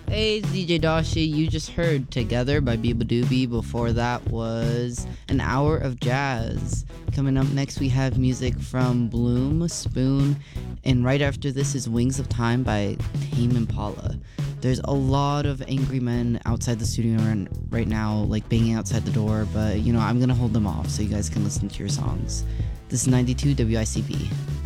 Hey, it's DJ Dashi. You just heard Together by Biba Doobie. Before that was An Hour of Jazz. Coming up next, we have music from Bloom, Spoon, and right after this is Wings of Time by Tame Impala. There's a lot of angry men outside the studio right now, like banging outside the door, but I'm gonna hold them off so you guys can listen to your songs. This is 92 WICB.